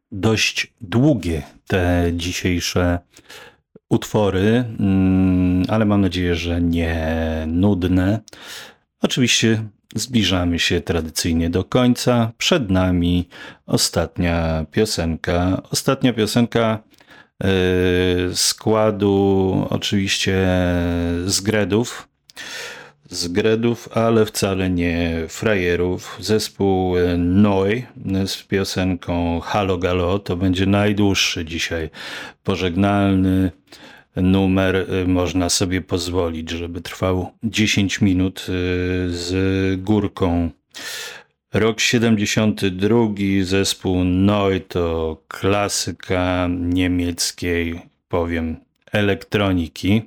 Dość długie te dzisiejsze utwory, ale mam nadzieję, że nie nudne. Oczywiście zbliżamy się tradycyjnie do końca. Przed nami ostatnia piosenka. Ostatnia piosenka składu oczywiście z Gredów, ale wcale nie frajerów. Zespół Noi z piosenką Halo Galo. To będzie najdłuższy dzisiaj pożegnalny numer. Można sobie pozwolić, żeby trwał 10 minut z górką. Rok 72, zespół Noi to klasyka niemieckiej, powiem, elektroniki.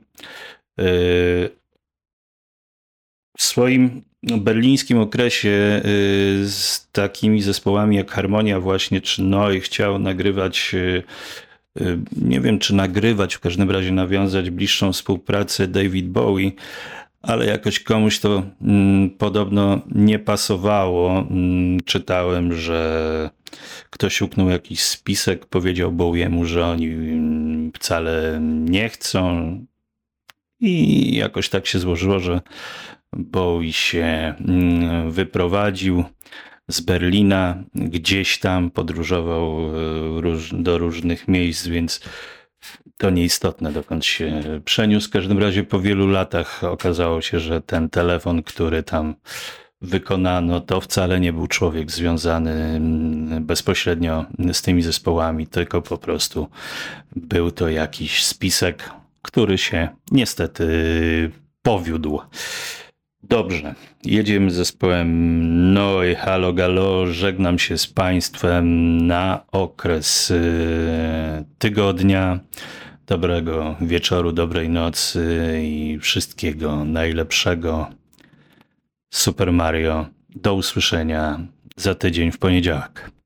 W swoim berlińskim okresie z takimi zespołami jak Harmonia właśnie czy Noi chciał nagrywać, nie wiem czy nagrywać, w każdym razie nawiązać bliższą współpracę David Bowie, ale jakoś komuś to podobno nie pasowało. Czytałem, że ktoś uknął jakiś spisek, powiedział Bowiemu, że oni wcale nie chcą i jakoś tak się złożyło, że Bowie się wyprowadził z Berlina, gdzieś tam podróżował do różnych miejsc, więc to nieistotne, dokąd się przeniósł. W każdym razie po wielu latach okazało się, że ten telefon, który tam wykonano, to wcale nie był człowiek związany bezpośrednio z tymi zespołami, tylko po prostu był to jakiś spisek, który się niestety powiódł. Dobrze, jedziemy z zespołem Noi, Halo Galo. Żegnam się z Państwem na okres tygodnia. Dobrego wieczoru, dobrej nocy i wszystkiego najlepszego. Super Mario. Do usłyszenia za tydzień w poniedziałek.